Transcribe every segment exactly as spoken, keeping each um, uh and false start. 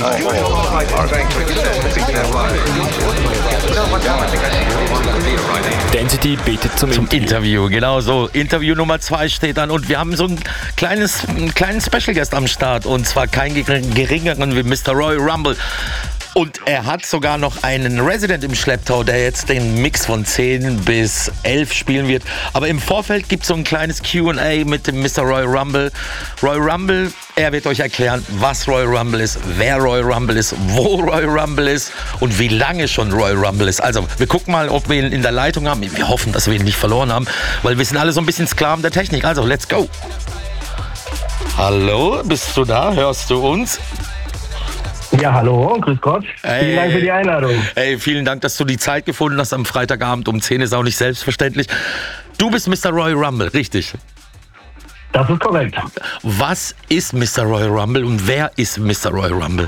Density bittet zum, zum Interview. Interview. Genau so. Interview Nummer zwei steht an und wir haben so ein kleines, einen kleinen Special Guest am Start und zwar keinen geringeren wie Mister Royal Rumble. Und er hat sogar noch einen Resident im Schlepptau, der jetzt den Mix von zehn bis elf spielen wird. Aber im Vorfeld gibt es so ein kleines Q und A mit dem Mister Royal Rumble. Royal Rumble, er wird euch erklären, was Royal Rumble ist, wer Royal Rumble ist, wo Royal Rumble ist und wie lange schon Royal Rumble ist. Also wir gucken mal, ob wir ihn in der Leitung haben. Wir hoffen, dass wir ihn nicht verloren haben, weil wir sind alle so ein bisschen Sklaven der Technik. Also let's go. Hallo, bist du da? Hörst du uns? Ja, hallo, grüß Gott. Hey, vielen Dank für die Einladung. Hey, vielen Dank, dass du die Zeit gefunden hast am Freitagabend um zehn, ist auch nicht selbstverständlich. Du bist Mister Royal Rumble, richtig? Das ist korrekt. Was ist Mister Royal Rumble und wer ist Mister Royal Rumble?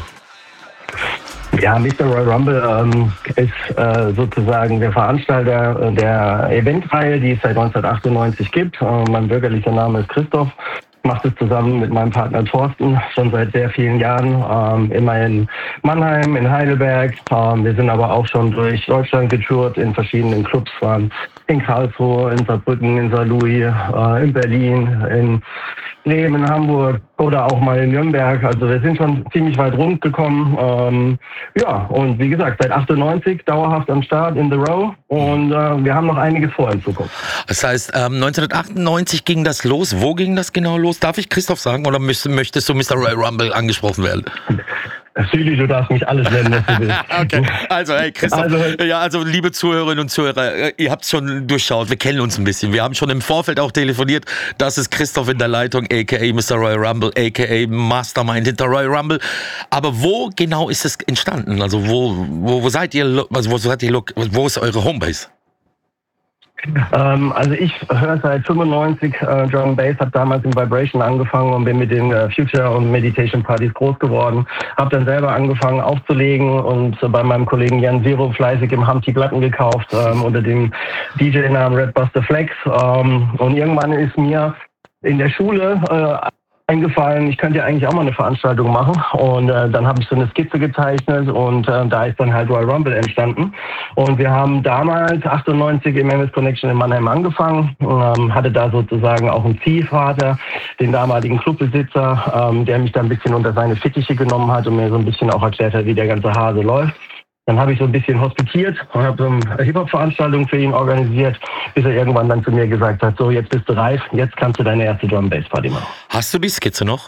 Ja, Mister Royal Rumble ähm, ist äh, sozusagen der Veranstalter der Eventreihe, die es seit neunzehnhundertachtundneunzig gibt. Äh, mein bürgerlicher Name ist Christoph. Macht es zusammen mit meinem Partner Thorsten schon seit sehr vielen Jahren, ähm, immer in Mannheim, in Heidelberg. Ähm, wir sind aber auch schon durch Deutschland getourt, in verschiedenen Clubs, waren in Karlsruhe, in Saarbrücken, in Saarlouis, äh, in Berlin, in Bremen, in Hamburg oder auch mal in Nürnberg. Also wir sind schon ziemlich weit rund gekommen. Ähm, ja, und wie gesagt, seit achtundneunzig dauerhaft am Start in The Row und äh, wir haben noch einiges vor in Zukunft. Das heißt, ähm, neunzehnhundertachtundneunzig ging das los. Wo ging das genau los? Darf ich Christoph sagen oder möchtest du Mister Royal Rumble angesprochen werden? Silly, du darfst mich alles nennen, was du willst. Okay, also hey Christoph, also, ja, also liebe Zuhörerinnen und Zuhörer, ihr habt es schon durchschaut, wir kennen uns ein bisschen. Wir haben schon im Vorfeld auch telefoniert, das ist Christoph in der Leitung, aka Mister Royal Rumble, aka Mastermind hinter Royal Rumble. Aber wo genau ist es entstanden? Also wo, wo, wo seid ihr, also wo seid ihr, wo ist eure Homebase? Ähm, also ich höre seit fünfundneunzig äh, Drum and Bass, habe damals im Vibration angefangen und bin mit den äh, Future und Meditation Partys groß geworden. Habe dann selber angefangen aufzulegen und äh, bei meinem Kollegen Jan Zero fleißig im Humpty Platten gekauft ähm, unter dem D J-Namen Red Buster Flex. Ähm, und irgendwann ist mir in der Schule äh, eingefallen, ich könnte ja eigentlich auch mal eine Veranstaltung machen und äh, dann habe ich so eine Skizze gezeichnet und äh, da ist dann halt Royal Rumble entstanden und wir haben damals achtundneunzig im M S Connection in Mannheim angefangen, ähm, hatte da sozusagen auch einen Ziehvater, den damaligen Clubbesitzer, ähm, der mich da ein bisschen unter seine Fittiche genommen hat und mir so ein bisschen auch erklärt hat, wie der ganze Hase läuft. Dann habe ich so ein bisschen hospitiert und habe so eine Hip-Hop-Veranstaltung für ihn organisiert, bis er irgendwann dann zu mir gesagt hat, so jetzt bist du reif, jetzt kannst du deine erste Drum-Bass-Party machen. Hast du die Skizze noch?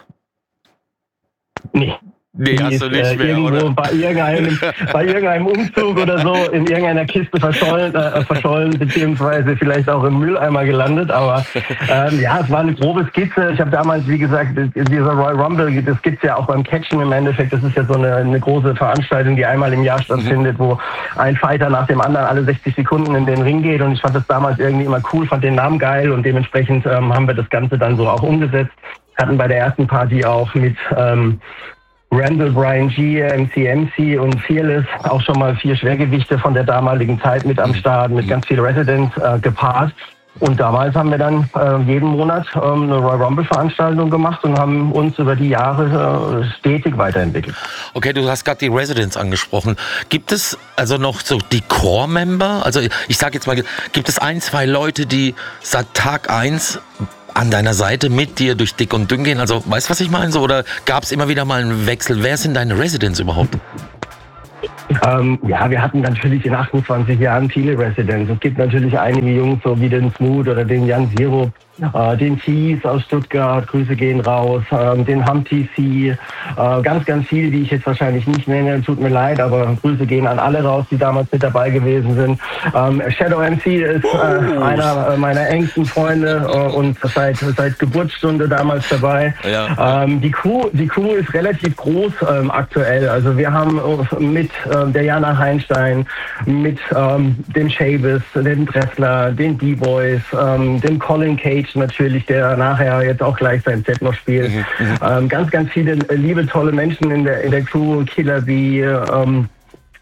Nee. Nee, die hast ist, du nicht äh, mehr, irgendwo oder? Bei irgendeinem, bei irgendeinem Umzug oder so in irgendeiner Kiste verschollen, äh, verschollen beziehungsweise vielleicht auch im Mülleimer gelandet. Aber ähm, ja, es war eine grobe Skizze. Ich habe damals, wie gesagt, dieser Royal Rumble, das gibt's ja auch beim Catchen im Endeffekt. Das ist ja so eine, eine große Veranstaltung, die einmal im Jahr stattfindet, wo ein Fighter nach dem anderen alle sechzig Sekunden in den Ring geht. Und ich fand das damals irgendwie immer cool, fand den Namen geil und dementsprechend ähm, haben wir das Ganze dann so auch umgesetzt. Hatten bei der ersten Party auch mit ähm, Randall, Brian G, M C M C und Fearless auch schon mal vier Schwergewichte von der damaligen Zeit mit am Start, mit ganz viel Residents äh, gepaart. Und damals haben wir dann äh, jeden Monat äh, eine Royal Rumble-Veranstaltung gemacht und haben uns über die Jahre äh, stetig weiterentwickelt. Okay, du hast gerade die Residents angesprochen. Gibt es also noch so die Core-Member? Also ich sage jetzt mal, gibt es ein, zwei Leute, die seit Tag eins an deiner Seite mit dir durch dick und dünn gehen? Also, weißt du, was ich meine? So, oder gab es immer wieder mal einen Wechsel? Wer sind deine Residents überhaupt? Ähm, ja, wir hatten natürlich in achtundzwanzig Jahren viele Residents. Es gibt natürlich einige Jungs, so wie den Smooth oder den Jan Zero, äh, den Thies aus Stuttgart, Grüße gehen raus, äh, den Humpty C, äh, ganz, ganz viele, die ich jetzt wahrscheinlich nicht nenne, tut mir leid, aber Grüße gehen an alle raus, die damals mit dabei gewesen sind. Ähm, Shadow M C ist äh, einer meiner engsten Freunde äh, und seit, seit Geburtsstunde damals dabei. Ja. Ähm, die Crew, die Crew ist relativ groß ähm, aktuell. Also wir haben mit äh, der Jana Heinstein, mit ähm, dem Chavis, dem Dressler, den D-Boys, ähm, dem Colin Cage natürlich, der nachher jetzt auch gleich sein Set noch spielt. Mhm, ähm, ganz, ganz viele liebe, tolle Menschen in der, in der Crew, Killer B, ähm,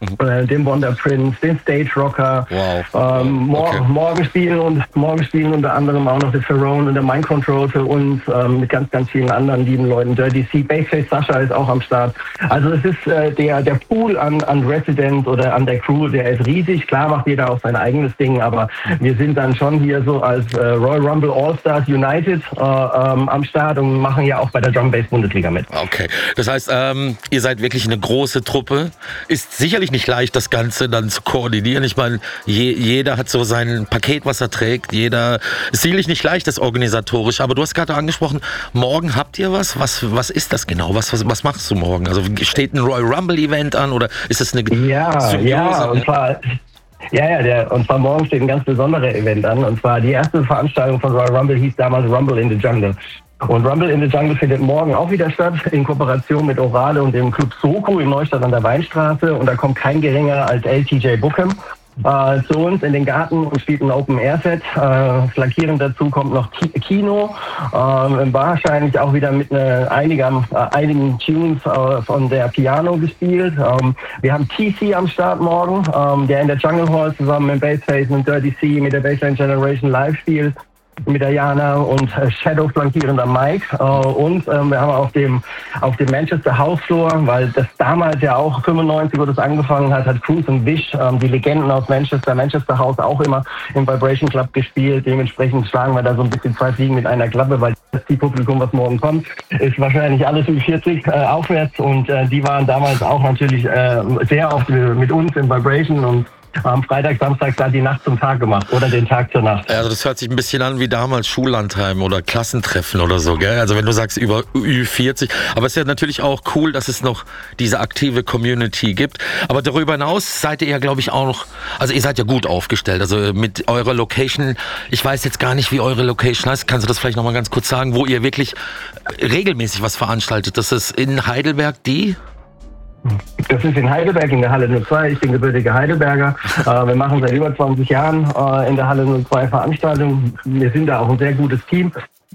mhm. äh, den Wonder Prince, den Stage Rocker. Wow. Ähm, mor- okay. morgen spielen und morgen spielen unter anderem auch noch der Pharaoh und der Mind Control für uns ähm, mit ganz, ganz vielen anderen lieben Leuten. Dirty C, Bassface Sasha ist auch am Start. Also es ist äh, der der Pool an an Residents oder an der Crew, der ist riesig. Klar macht jeder auch sein eigenes Ding, aber wir sind dann schon hier so als äh, Royal Rumble All Stars United äh, ähm, am Start und machen ja auch bei der Drum Bass Bundesliga mit. Okay, das heißt, ähm, ihr seid wirklich eine große Truppe. Ist sicherlich nicht leicht, das Ganze dann zu koordinieren. Ich meine, je, jeder hat so sein Paket, was er trägt. Jeder ist sicherlich nicht leicht, das organisatorisch. Aber du hast gerade angesprochen, morgen habt ihr was? Was, was ist das genau? Was, was, was machst du morgen? Also steht ein Royal Rumble Event an oder ist das eine Ja, Symbiose? ja, und zwar... Ja, ja, der, und zwar morgen steht ein ganz besonderer Event an. Und zwar die erste Veranstaltung von Royal Rumble hieß damals Rumble in the Jungle. Und Rumble in the Jungle findet morgen auch wieder statt, in Kooperation mit Orale und dem Club Soko in Neustadt an der Weinstraße. Und da kommt kein geringer als L T J Bookham äh, zu uns in den Garten und spielt ein Open-Air-Set. Äh, flankierend dazu kommt noch Ki- Kino, äh, wahrscheinlich auch wieder mit ne, einiger, äh, einigen Tunes äh, von der Piano gespielt. Ähm, wir haben T C am Start morgen, ähm, der in der Jungle Hall zusammen mit Bassface und Dirty C mit der Bassline Generation live spielt. Mit der Jana und äh, Shadow flankierender Mike äh, und ähm, wir haben auf dem auf dem Manchester Hausfloor, weil das damals ja auch fünfundneunzig, wo das angefangen hat, hat Cruz und Wish, ähm, die Legenden aus Manchester, Manchester House auch immer im Vibration Club gespielt. Dementsprechend schlagen wir da so ein bisschen zwei Fliegen mit einer Klappe, weil das Publikum, was morgen kommt, ist wahrscheinlich alles über vierzig äh, aufwärts und äh, die waren damals auch natürlich äh, sehr oft mit uns im Vibration und am Freitag, Samstag da die Nacht zum Tag gemacht oder den Tag zur Nacht. Also das hört sich ein bisschen an wie damals Schullandheim oder Klassentreffen oder so, gell? Also wenn du sagst über Ü vierzig. Aber es ist ja natürlich auch cool, dass es noch diese aktive Community gibt. Aber darüber hinaus seid ihr ja, glaube ich, auch noch, also ihr seid ja gut aufgestellt. Also mit eurer Location, ich weiß jetzt gar nicht, wie eure Location heißt. Kannst du das vielleicht nochmal ganz kurz sagen, wo ihr wirklich regelmäßig was veranstaltet? Das ist in Heidelberg die... Das ist in Heidelberg, in der Halle null zwei. Ich bin gebürtiger Heidelberger. Äh, wir machen seit über zwanzig Jahren äh, in der Halle null zwei Veranstaltungen. Wir sind da auch ein sehr gutes Team.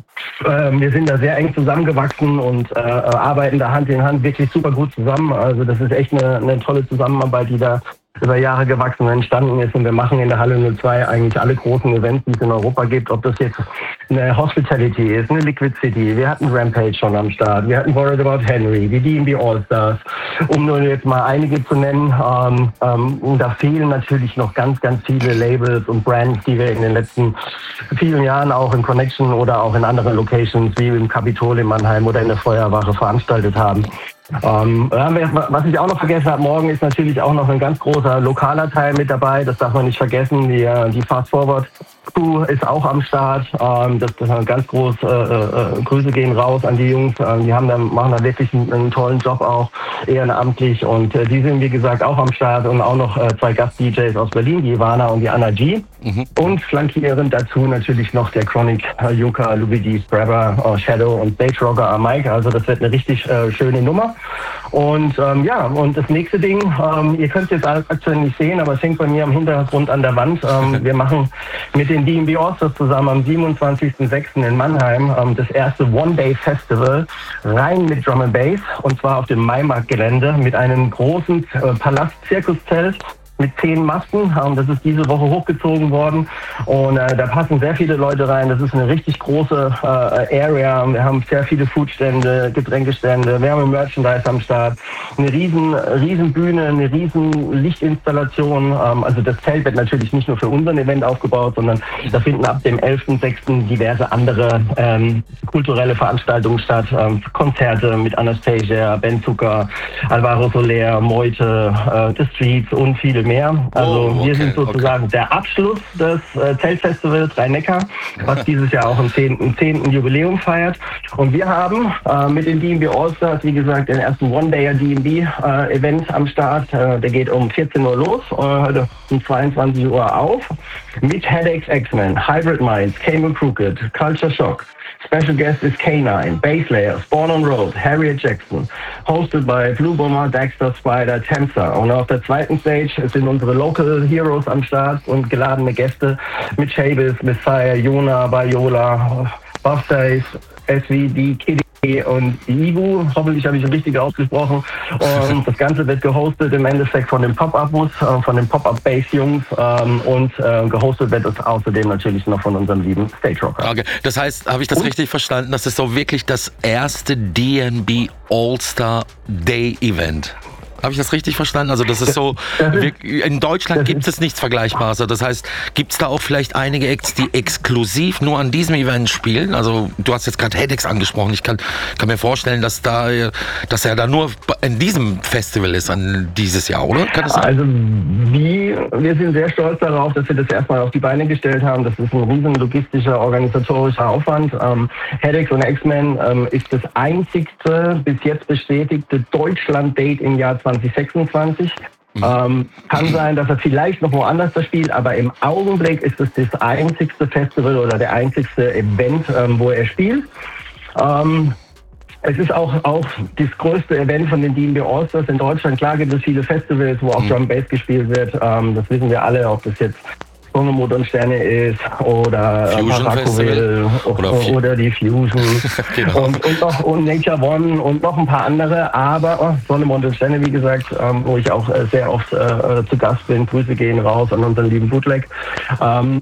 Äh, wir sind da sehr eng zusammengewachsen und äh, arbeiten da Hand in Hand wirklich super gut zusammen. Also das ist echt eine, eine tolle Zusammenarbeit, die da über Jahre gewachsen und entstanden ist. Und wir machen in der Halle null zwei eigentlich alle großen Events, die es in Europa gibt. Ob das jetzt eine Hospitality ist, eine Liquid City. Wir hatten Rampage schon am Start. Wir hatten Worried About Henry, die D and B All-Stars. Um nur jetzt mal einige zu nennen. Ähm, ähm, und da fehlen natürlich noch ganz, ganz viele Labels und Brands, die wir in den letzten vielen Jahren auch in Connection oder auch in anderen Locations wie im Kapitol in Mannheim oder in der Feuerwache veranstaltet haben. Ähm, was ich auch noch vergessen habe, morgen ist natürlich auch noch ein ganz großer lokaler Teil mit dabei. Das darf man nicht vergessen. Die, die Fast Forward Crew ist auch am Start. Ähm, das, das ganz groß. Äh, äh, Grüße gehen raus an die Jungs. Ähm, die haben da, machen da wirklich einen, einen tollen Job auch ehrenamtlich und äh, die sind wie gesagt auch am Start und auch noch äh, zwei Gast-D Js aus Berlin, die Ivana und die Anna G. Mhm. Und flankierend dazu natürlich noch der Chronic, äh, Yuka, Lubidi, Brabber, äh, Shadow und Stage Rocker äh, Mike. Also das wird eine richtig äh, schöne Nummer. Und ähm, ja, und das nächste Ding, ähm, ihr könnt es jetzt aktuell nicht sehen, aber es hängt bei mir am Hintergrund an der Wand. Ähm, wir machen mit den D and B All-Stars zusammen am siebenundzwanzigsten sechsten in Mannheim ähm, das erste One-Day-Festival rein mit Drum and Bass und zwar auf dem Maimarkt-Gelände mit einem großen äh, Palast-Zirkuszelt mit zehn Masten. Das ist diese Woche hochgezogen worden und äh, da passen sehr viele Leute rein. Das ist eine richtig große äh, Area. Wir haben sehr viele Foodstände, Getränkestände, wir haben ein Merchandise am Start, eine riesen, riesen Bühne, eine riesen Lichtinstallation. Ähm, also das Zelt wird natürlich nicht nur für unseren Event aufgebaut, sondern da finden ab dem elften sechsten diverse andere ähm, kulturelle Veranstaltungen statt. Ähm, Konzerte mit Anastasia, Ben Zucker, Alvaro Soler, Meute, äh, The Streets und viele mehr. Also oh, okay, wir sind sozusagen okay. der Abschluss des äh, Zeltfestivals Rhein-Neckar, was dieses Jahr auch im zehnten Jubiläum feiert. Und wir haben äh, mit den D and B All-Stars, wie gesagt, den ersten One-Dayer D and B äh, Event am Start. Äh, der geht um vierzehn Uhr los, äh, heute um zweiundzwanzig Uhr auf. Mit Headaches X-Men, Hybrid Minds, Came Crooked, Culture Shock. Special guest is K nine, Basslayer, Spawn on Road, Harriet Jackson, hosted by Blue Bomber, Dexter, Spider, Temsa. Und auf der zweiten Stage sind unsere Local Heroes am Start und geladene Gäste mit Chabis, Messiah, Jona, Bayola, Buff Dice, S V D, Kitty. und Igu, hoffentlich habe ich es richtig ausgesprochen. Und das Ganze wird gehostet im Endeffekt von den Pop-Up-Bus, äh, von den Pop-Up-Bass-Jungs ähm, und äh, gehostet wird es außerdem natürlich noch von unserem lieben Stage Rocker. Okay, das heißt, habe ich das und? richtig verstanden? Das ist so wirklich das erste D N B All-Star Day Event. Habe ich das richtig verstanden? Also das ist so, das ist, in Deutschland gibt es nichts Vergleichbares. Das heißt, gibt es da auch vielleicht einige Acts, die exklusiv nur an diesem Event spielen? Also du hast jetzt gerade Hedex angesprochen. Ich kann, kann mir vorstellen, dass da, dass er da nur in diesem Festival ist an dieses Jahr, oder? Kann das sein? Also wir, wir sind sehr stolz darauf, dass wir das erstmal auf die Beine gestellt haben. Das ist ein riesen logistischer, organisatorischer Aufwand. Ähm, Hedex und X-Men ähm, ist das einzigste bis jetzt bestätigte Deutschland-Date im Jahr zwanzig sechsundzwanzig. Mhm. Ähm, kann sein, dass er vielleicht noch woanders das spielt, aber im Augenblick ist es das einzigste Festival oder der einzigste Event, ähm, wo er spielt. Ähm, es ist auch, auch das größte Event von den D N B All-Stars in Deutschland. Klar gibt es viele Festivals, wo auch mhm. Drum Bass gespielt wird. Ähm, das wissen wir alle, ob das jetzt Sonne, Mond und Sterne ist oder Paracoville oder, oder die Fusion genau. und, und, noch, und Nature One und noch ein paar andere, aber oh, Sonne, Mond und Sterne, wie gesagt, ähm, wo ich auch äh, sehr oft äh, zu Gast bin. Grüße gehen raus an unseren lieben Bootleg. Ähm,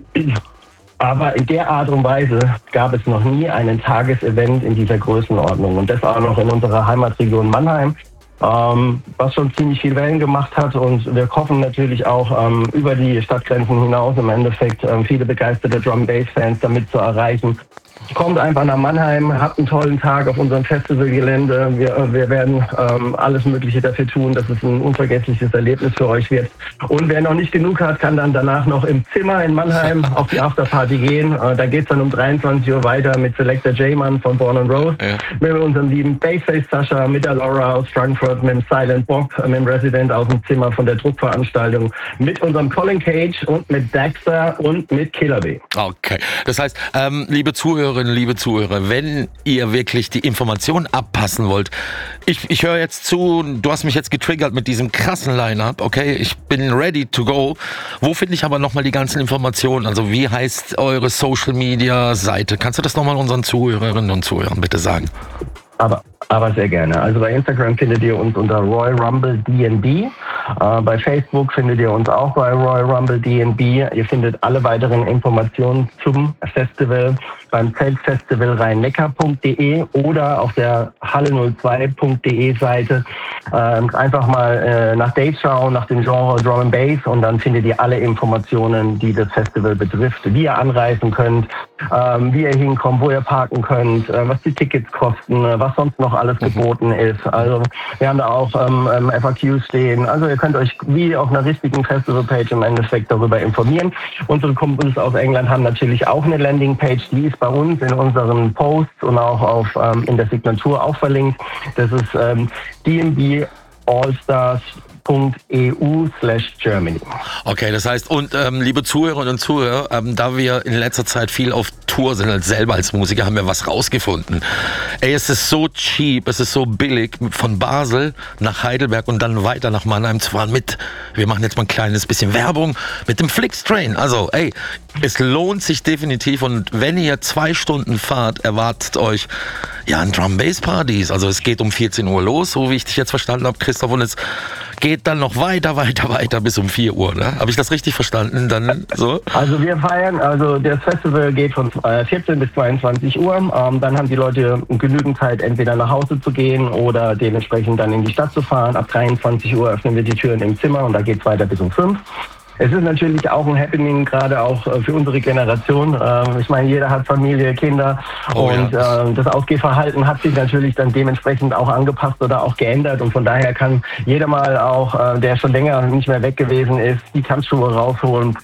aber in der Art und Weise gab es noch nie einen Tagesevent in dieser Größenordnung und das auch noch in unserer Heimatregion Mannheim. Ähm, was schon ziemlich viel Wellen gemacht hat und wir hoffen natürlich auch ähm, über die Stadtgrenzen hinaus im Endeffekt ähm, viele begeisterte Drum-Bass-Fans damit zu erreichen. Kommt einfach nach Mannheim, habt einen tollen Tag auf unserem Festivalgelände. Wir, wir werden ähm, alles Mögliche dafür tun, dass es ein unvergessliches Erlebnis für euch wird. Und wer noch nicht genug hat, kann dann danach noch im Zimmer in Mannheim auf die Afterparty gehen. Äh, da geht's dann um dreiundzwanzig Uhr weiter mit Selector J-Man von Born and Rose, ja. mit unserem lieben Bassface Sascha, mit der Laura aus Frankfurt, mit dem Silent Bob, mit dem Resident aus dem Zimmer von der Druckveranstaltung, mit unserem Colin Cage und mit Daxter und mit Killer B. Okay, das heißt, ähm, liebe Zuhörer, liebe Zuhörer, wenn ihr wirklich die Informationen abpassen wollt, ich, ich höre jetzt zu, du hast mich jetzt getriggert mit diesem krassen Line-Up, okay, ich bin ready to go. Wo finde ich aber nochmal die ganzen Informationen? Also wie heißt eure Social-Media-Seite? Kannst du das nochmal unseren Zuhörerinnen und Zuhörern bitte sagen? Aber, aber sehr gerne. Also bei Instagram findet ihr uns unter Royal Rumble D N B. Äh, bei Facebook findet ihr uns auch bei Royal Rumble D N B. Ihr findet alle weiteren Informationen zum Festival beim Zeltfestival rhein-neckar punkt de oder auf der halle null zwei punkt de Seite. Äh, einfach mal äh, nach Dates schauen, nach dem Genre Drum and Bass und dann findet ihr alle Informationen, die das Festival betrifft, wie ihr anreisen könnt, ähm, wie ihr hinkommt, wo ihr parken könnt, äh, was die Tickets kosten, äh, was sonst noch alles geboten ist. Also wir haben da auch ähm, ähm, F A Qs stehen. Also ihr könnt euch wie auf einer richtigen Festivalpage im Endeffekt darüber informieren. Unsere Kumpels aus England haben natürlich auch eine Landingpage, die ist bei uns in unseren Posts und auch auf ähm, in der Signatur auch verlinkt. Das ist ähm, D N B Allstars punkt e u slash Germany. Okay, das heißt, und ähm, liebe Zuhörerinnen und Zuhörer, ähm, da wir in letzter Zeit viel auf Tour sind, als selber als Musiker, haben wir was rausgefunden. Ey, es ist so cheap, es ist so billig, von Basel nach Heidelberg und dann weiter nach Mannheim zu fahren mit, wir machen jetzt mal ein kleines bisschen Werbung, mit dem Flixtrain. Also, ey, es lohnt sich definitiv und wenn ihr zwei Stunden fahrt, erwartet euch ja ein Drum-Bass-Partys. Also es geht um vierzehn Uhr los, so wie ich dich jetzt verstanden habe, Christoph, und es geht dann noch weiter, weiter, weiter bis um vier Uhr, ne? Habe ich das richtig verstanden? Dann so? Also wir feiern, also das Festival geht von vierzehn bis zweiundzwanzig Uhr. Ähm, dann haben die Leute genügend Zeit, entweder nach Hause zu gehen oder dementsprechend dann in die Stadt zu fahren. Ab dreiundzwanzig Uhr öffnen wir die Türen im Zimmer und da geht's weiter bis um fünf. Es ist natürlich auch ein Happening, gerade auch für unsere Generation. Ich meine, jeder hat Familie, Kinder oh, und ja. das Ausgehverhalten hat sich natürlich dann dementsprechend auch angepasst oder auch geändert und von daher kann jeder mal auch, der schon länger nicht mehr weg gewesen ist, die Tanzschuhe rausholen,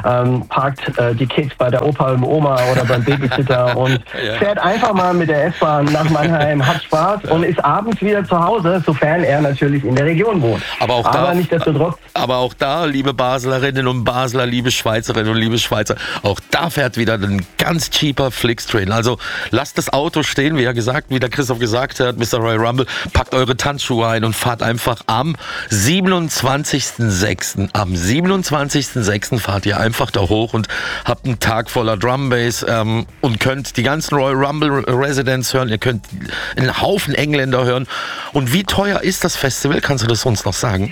parkt die Kids bei der Opa und Oma oder beim Babysitter und ja. fährt einfach mal mit der S-Bahn nach Mannheim, hat Spaß ja. und ist abends wieder zu Hause, sofern er natürlich in der Region wohnt. Aber auch da, aber nichtsdestotrotz, aber auch da, liebe Baselerinnen und Basler, liebe Schweizerinnen und liebe Schweizer, auch da fährt wieder ein ganz cheaper Flixtrain. Also lasst das Auto stehen, wie er gesagt, wie der Christoph gesagt hat, Mister Royal Rumble, packt eure Tanzschuhe ein und fahrt einfach am siebenundzwanzigsten sechsten Am siebenundzwanzigsten sechsten fahrt ihr ihr einfach da hoch und habt einen Tag voller Drum Bass ähm, und könnt die ganzen Royal Rumble Residents hören, ihr könnt einen Haufen Engländer hören. Und wie teuer ist das Festival? Kannst du das uns noch sagen?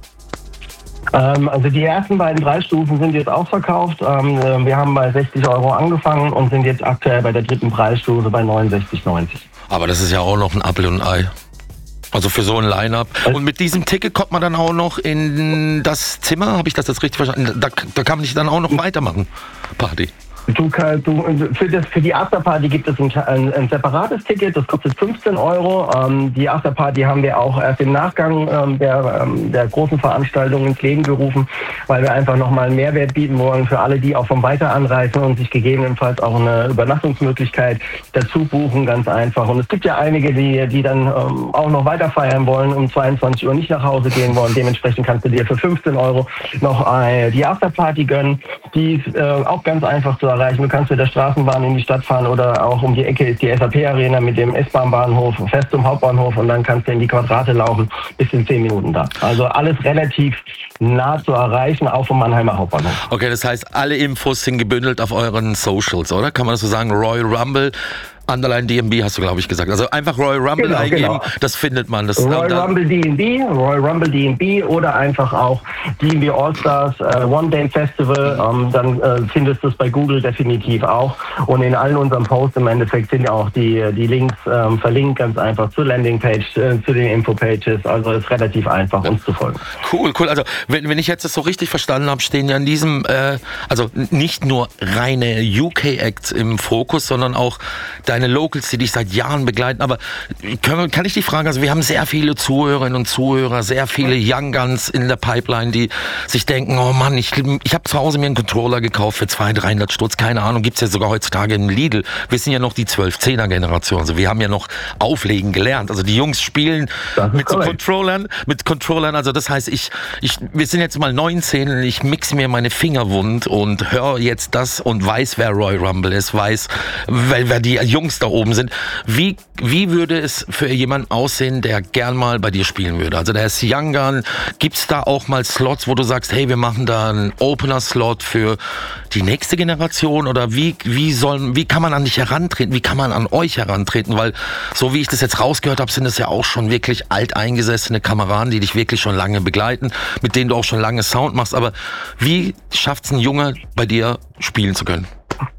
Ähm, also die ersten beiden Preisstufen sind jetzt ausverkauft. Ähm, wir haben bei sechzig Euro angefangen und sind jetzt aktuell bei der dritten Preisstufe bei neunundsechzig neunzig. Aber das ist ja auch noch ein Apfel und ein Ei. Also für so ein Line-Up. Und mit diesem Ticket kommt man dann auch noch in das Zimmer, habe ich das jetzt richtig verstanden? Da, da kann man nicht dann auch noch weitermachen, Party. Du, du, für, das, für die Afterparty gibt es ein, ein, ein separates Ticket, das kostet fünfzehn Euro. Ähm, die Afterparty haben wir auch erst im Nachgang ähm, der, ähm, der großen Veranstaltung ins Leben gerufen, weil wir einfach nochmal einen Mehrwert bieten wollen für alle, die auch vom Weiter anreisen und sich gegebenenfalls auch eine Übernachtungsmöglichkeit dazu buchen, ganz einfach. Und es gibt ja einige, die, die dann ähm, auch noch weiter feiern wollen, um zweiundzwanzig Uhr nicht nach Hause gehen wollen. Dementsprechend kannst du dir für fünfzehn Euro noch äh, die Afterparty gönnen. Die ist äh, auch ganz einfach zu erreichen. Du kannst mit der Straßenbahn in die Stadt fahren oder auch um die Ecke ist die S A P-Arena mit dem S-Bahn-Bahnhof fest zum Hauptbahnhof und dann kannst du in die Quadrate laufen, bis in zehn Minuten da. Also alles relativ nah zu erreichen, auch vom Mannheimer Hauptbahnhof. Okay, das heißt, alle Infos sind gebündelt auf euren Socials, oder? Kann man das so sagen? Royal Rumble, Underline D M B hast du, glaube ich, gesagt. Also einfach Royal Rumble genau, eingeben, genau. Das findet man. Das Royal Rumble D M B, Royal Rumble D M B oder einfach auch D M B All-Stars äh, One Day Festival. Ähm, dann äh, findest du es bei Google definitiv auch. Und in allen unseren Posts im Endeffekt sind ja auch die, die Links ähm, verlinkt, ganz einfach zur Landingpage, äh, zu den Infopages. Also ist relativ einfach, uns zu folgen. Cool, cool. Also wenn, wenn ich jetzt das so richtig verstanden habe, stehen ja in diesem, äh, also nicht nur reine U K-Acts im Fokus, sondern auch deine Locals, die dich seit Jahren begleiten. Aber können, kann ich dich fragen, also wir haben sehr viele Zuhörerinnen und Zuhörer, sehr viele Young Guns in der Pipeline, die sich denken, oh Mann, ich, ich habe zu Hause mir einen Controller gekauft für zweihundert, dreihundert Stutz, keine Ahnung, gibt's ja sogar heutzutage im Lidl. Wir sind ja noch die zwölf zehner Generation, also wir haben ja noch auflegen gelernt. Also die Jungs spielen mit so Controllern, mit Controllern, also das heißt, ich, ich, wir sind jetzt mal neunzehn und ich mixe mir meine Finger wund und höre jetzt das und weiß, wer Royal Rumble ist, weiß, wer, wer die Jungs da oben sind. Wie, wie würde es für jemanden aussehen, der gern mal bei dir spielen würde? Also der ist Young Gun. Gibt es da auch mal Slots, wo du sagst, hey, wir machen da einen Opener-Slot für die nächste Generation? Oder wie, wie, soll, wie kann man an dich herantreten? Wie kann man an euch herantreten? Weil, so wie ich das jetzt rausgehört habe, sind es ja auch schon wirklich alteingesessene Kameraden, die dich wirklich schon lange begleiten, mit denen du auch schon lange Sound machst. Aber wie schafft es ein Junge, bei dir spielen zu können?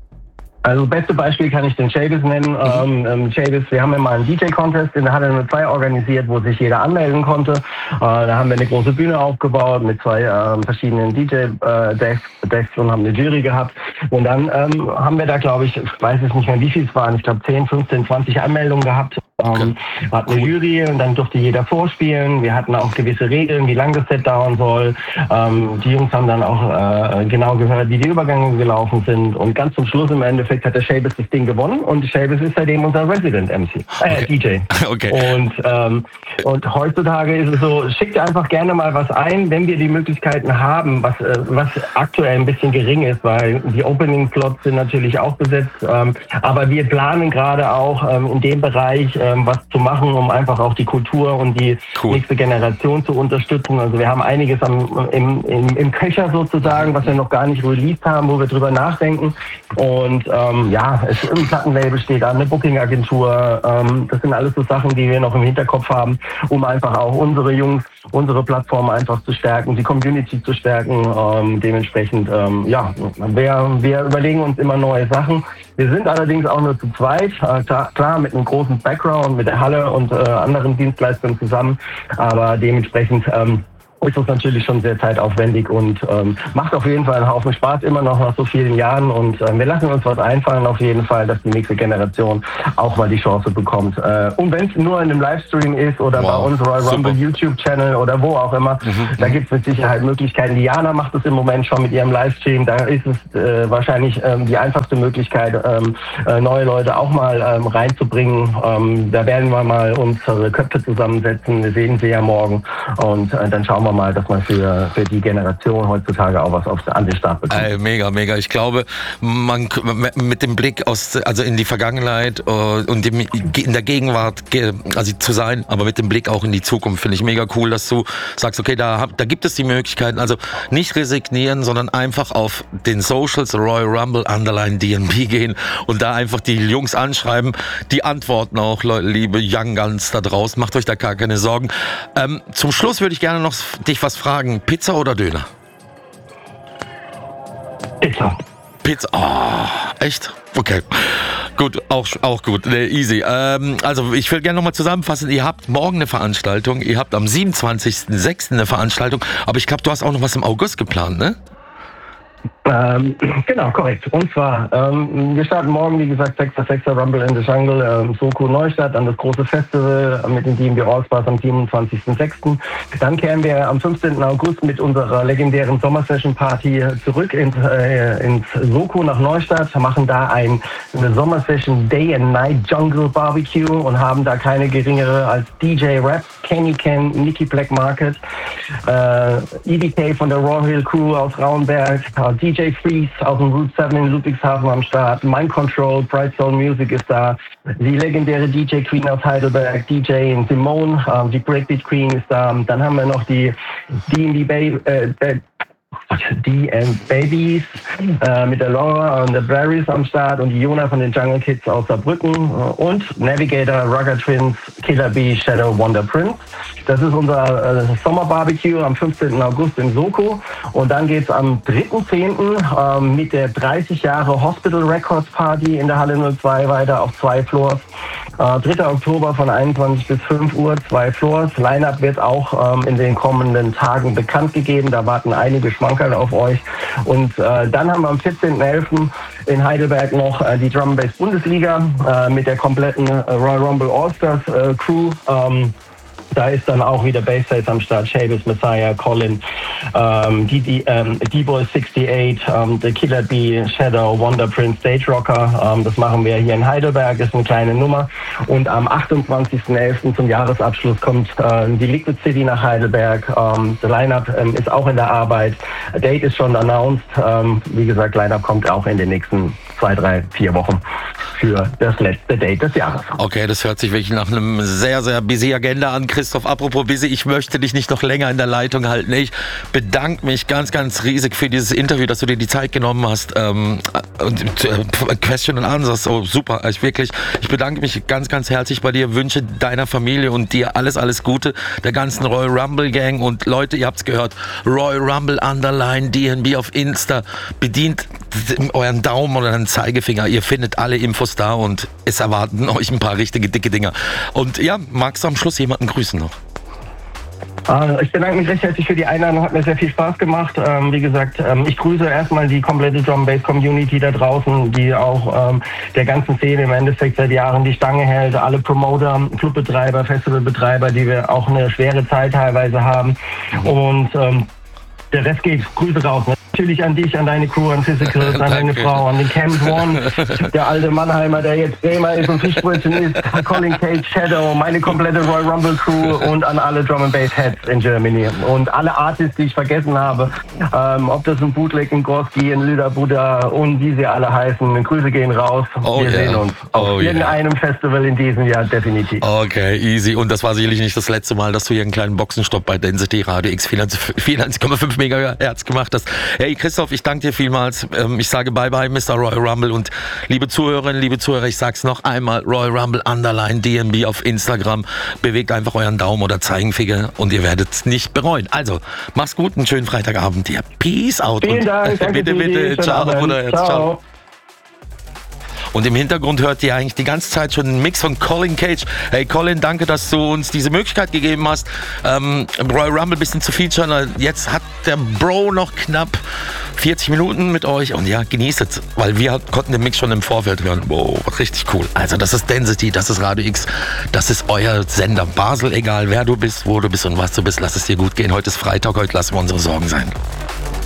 Also beste Beispiel kann ich den Chavis nennen. Mhm. Ähm, Chavis, wir haben ja mal einen D J-Contest in der Halle Nummer zwei organisiert, wo sich jeder anmelden konnte. Äh, da haben wir eine große Bühne aufgebaut mit zwei ähm, verschiedenen D J-Decks und haben eine Jury gehabt. Und dann ähm, haben wir da, glaube ich, ich weiß es nicht mehr, wie viel es waren, ich glaube zehn, fünfzehn, zwanzig Anmeldungen gehabt. Ähm, wir hatten eine Jury und dann durfte jeder vorspielen. Wir hatten auch gewisse Regeln, wie lange das Set dauern soll. Ähm, die Jungs haben dann auch äh, genau gehört, wie die Übergänge gelaufen sind. Und ganz zum Schluss im Endeffekt hat der Chavis das Ding gewonnen und Chavis ist seitdem unser Resident M C, äh, okay. D J. Okay. Und, ähm, und heutzutage ist es so, schickt dir einfach gerne mal was ein, wenn wir die Möglichkeiten haben, was, äh, was aktuell ein bisschen gering ist, weil die Opening-Slots sind natürlich auch besetzt. Ähm, aber wir planen gerade auch ähm, in dem Bereich äh, was zu machen, um einfach auch die Kultur und die cool. nächste Generation zu unterstützen. Also wir haben einiges am, im, im, im Köcher sozusagen, was wir noch gar nicht released haben, wo wir drüber nachdenken. Und ähm, ja, es, ein Plattenlabel steht an, eine Booking-Agentur. Ähm, das sind alles so Sachen, die wir noch im Hinterkopf haben, um einfach auch unsere Jungs, unsere Plattform einfach zu stärken, die Community zu stärken. Ähm, dementsprechend, ähm, ja, wir, wir überlegen uns immer neue Sachen. Wir sind allerdings auch nur zu zweit, äh, klar, klar mit einem großen Background, mit der Halle und äh, anderen Dienstleistern zusammen, aber dementsprechend ähm, ist das natürlich schon sehr zeitaufwendig und ähm, macht auf jeden Fall einen Haufen Spaß, immer noch nach so vielen Jahren und äh, wir lassen uns was einfallen auf jeden Fall, dass die nächste Generation auch mal die Chance bekommt. Äh, und wenn es nur in einem Livestream ist oder wow. bei uns Royal Rumble YouTube-Channel oder wo auch immer, mhm. da gibt es mit Sicherheit Möglichkeiten. Diana macht es im Moment schon mit ihrem Livestream, da ist es äh, wahrscheinlich ähm, die einfachste Möglichkeit, ähm, äh, neue Leute auch mal ähm, reinzubringen. Ähm, da werden wir mal unsere Köpfe zusammensetzen, wir sehen sie ja morgen und äh, dann schauen wir wir mal, dass man für, für die Generation heutzutage auch was auf, an den Start bekommt. Äh, mega, mega. Ich glaube, man mit dem Blick aus, also in die Vergangenheit äh, und dem, in der Gegenwart also zu sein, aber mit dem Blick auch in die Zukunft, finde ich mega cool, dass du sagst, okay, da, da gibt es die Möglichkeiten, also nicht resignieren, sondern einfach auf den Socials Royal Rumble Underline D N B gehen und da einfach die Jungs anschreiben, die antworten auch, liebe Young Guns da draußen, macht euch da gar keine Sorgen. Ähm, zum Schluss würde ich gerne noch dich was fragen, Pizza oder Döner? Pizza. Pizza, oh, echt? Okay. Gut, auch, auch gut, nee, easy. Ähm, also ich will gerne nochmal zusammenfassen, ihr habt morgen eine Veranstaltung, ihr habt am siebenundzwanzigsten sechsten eine Veranstaltung, aber ich glaube, du hast auch noch was im August geplant, ne? Ähm, genau, korrekt. Und zwar, ähm, wir starten morgen, wie gesagt, sechster sechster Rumble in the Jungle, ähm, Soko Neustadt, dann das große Festival mit den D N B Allstars am siebenundzwanzigsten sechsten Dann kehren wir am fünfzehnten August mit unserer legendären Sommersession-Party zurück ins, äh, ins Soko nach Neustadt, machen da ein, eine Sommersession Day and Night Jungle Barbecue und haben da keine geringere als D J Rap, Kenny Ken, Nicky Black Market, äh, E D K von der Raw Hill Crew aus Rauenberg, D J Freeze aus dem Route sieben in Ludwigshafen am Start, Mind Control, Bright Soul Music ist da, die legendäre D J Queen aus Heidelberg, D J Simone, äh, die Breakbeat Queen ist da, dann haben wir noch die D and B äh, D and Babies äh, mit der Laura und der Barrys am Start und die Jona von den Jungle Kids aus Saarbrücken äh, und Navigator, Rugger Twins, Killer Bee, Shadow, Wonder Prince. Das ist unser äh, Sommerbarbecue am fünfzehnten August in Soko und dann geht's am dritten zehnten äh, mit der dreißig Jahre Hospital Records Party in der Halle null zwei weiter auf zwei Floors. Äh, dritter Oktober von einundzwanzig bis fünf Uhr, zwei Floors. Line-Up wird auch ähm, in den kommenden Tagen bekannt gegeben. Da warten einige Schmankerl auf euch. Und äh, dann haben wir am vierzehnten elften in Heidelberg noch äh, die Drum and Bass Bundesliga äh, mit der kompletten äh, Royal Rumble All-Stars äh, Crew. Ähm, Da ist dann auch wieder Bassface am Start, Seamus, Messiah, Colin, ähm, die, die, ähm, D-Boy achtundachtzig, ähm, The Killer Bee, Shadow, Wonder Prince, Stage Rocker. Ähm, das machen wir hier in Heidelberg, ist eine kleine Nummer. Und am achtundzwanzigsten elften zum Jahresabschluss kommt äh, die Liquid City nach Heidelberg. Ähm, das Line-Up ähm, ist auch in der Arbeit. A Date ist schon announced. Ähm, wie gesagt, Line-Up kommt auch in den nächsten zwei, drei, vier Wochen für das letzte Date des Jahres. Okay, das hört sich wirklich nach einem sehr, sehr busy Agenda an. Christoph, apropos busy, ich möchte dich nicht noch länger in der Leitung halten. Ich bedanke mich ganz, ganz riesig für dieses Interview, dass du dir die Zeit genommen hast. Ähm, und, äh, Question and Answers, so super. Ich wirklich, ich bedanke mich ganz, ganz herzlich bei dir, wünsche deiner Familie und dir alles, alles Gute, der ganzen Royal Rumble Gang und Leute, ihr habt's gehört, Royal Rumble Underline D N B auf Insta, bedient euren Daumen oder einen Zeigefinger, ihr findet alle Infos da und es erwarten euch ein paar richtige dicke Dinger. Und ja, magst du am Schluss jemanden grüßen noch? Ich bedanke mich recht herzlich für die Einladung, hat mir sehr viel Spaß gemacht. Ähm, wie gesagt, ähm, ich grüße erstmal die komplette Drum Bass Community da draußen, die auch ähm, der ganzen Szene im Endeffekt seit Jahren die Stange hält. Alle Promoter, Clubbetreiber, Festivalbetreiber, die wir auch eine schwere Zeit teilweise haben. Und ähm, der Rest geht Grüße raus. Natürlich an dich, an deine Crew, an Physicals, an deine Frau, an den Camp One, der alte Mannheimer, der jetzt Gamer ist und Fischbrötchen ist, Colin Cage, Shadow, meine komplette Royal Rumble Crew und an alle Drum and Bass Heads in Germany. Und alle Artists, die ich vergessen habe, ähm, ob das ein Bootleg, ein Gorski, ein Lüder Buddha und wie sie alle heißen, Grüße gehen raus. Oh, Wir yeah. sehen uns auf oh, irgendeinem yeah. Festival in diesem Jahr definitiv. Okay, easy. Und das war sicherlich nicht das letzte Mal, dass du hier einen kleinen Boxenstopp bei Density Radio X vierundneunzig Komma fünf Megahertz gemacht hast. Hey Christoph, ich danke dir vielmals. Ich sage bye bye, Mister Royal Rumble. Und liebe Zuhörerinnen, liebe Zuhörer, ich sag's noch einmal, Royal Rumble Underline D N B auf Instagram. Bewegt einfach euren Daumen oder Zeigenfinger und ihr werdet es nicht bereuen. Also, mach's gut, einen schönen Freitagabend dir. Peace out. Vielen und Dank. Danke bitte, bitte. Ciao, Bruder. Ciao. Ciao. Und im Hintergrund hört ihr eigentlich die ganze Zeit schon einen Mix von Colin Cage. Hey Colin, danke, dass du uns diese Möglichkeit gegeben hast, ähm, Royal Rumble ein bisschen zu featuren. Jetzt hat der Bro noch knapp vierzig Minuten mit euch und ja, genießt es, weil wir konnten den Mix schon im Vorfeld hören. Wow, richtig cool. Also das ist Density, das ist Radio X, das ist euer Sender Basel, egal wer du bist, wo du bist und was du bist, lass es dir gut gehen. Heute ist Freitag, heute lassen wir unsere Sorgen sein.